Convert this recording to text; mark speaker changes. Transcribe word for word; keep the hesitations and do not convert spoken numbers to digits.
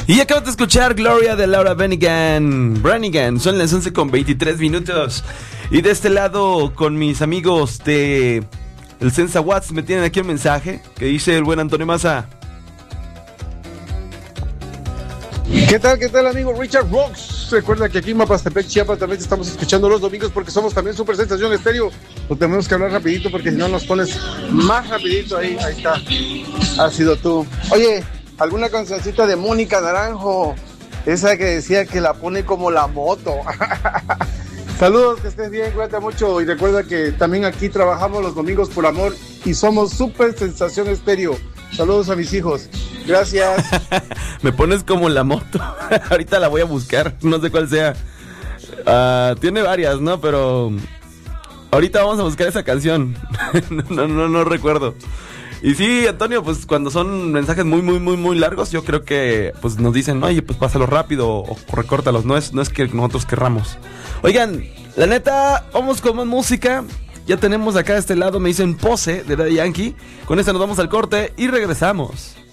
Speaker 1: Y acabas de escuchar Gloria de Laura Branigan. Branigan, son las once con veintitrés minutos. Y de este lado, con mis amigos de el Sensa Watts, me tienen aquí un mensaje que dice el buen Antonio Maza.
Speaker 2: ¿Qué tal, qué tal, amigo Richard Rocks? Recuerda que aquí en Mapastepec, Chiapas, también te estamos escuchando los domingos porque somos también Super Sensación Estéreo. Lo tenemos que hablar rapidito porque si no nos pones más rapidito ahí, ahí está. Has sido tú. Oye, ¿alguna cancioncita de Mónica Naranjo? Esa que decía que la pone como la moto. Saludos, que estés bien, cuídate mucho. Y recuerda que también aquí trabajamos los domingos por amor y somos Super Sensación Estéreo. Saludos a mis hijos. Gracias.
Speaker 1: Me pones como la moto. Ahorita la voy a buscar, no sé cuál sea. Uh, tiene varias, ¿no? Pero ahorita vamos a buscar esa canción. no, no, no recuerdo. Y sí, Antonio, pues cuando son mensajes muy, muy, muy, muy largos, yo creo que pues nos dicen, oye, pues pásalo rápido o recórtalos. No es, no es que nosotros querramos. Oigan, la neta, vamos con más música. Ya tenemos acá de este lado, me dicen Pose de Daddy Yankee. Con esta nos vamos al corte y regresamos.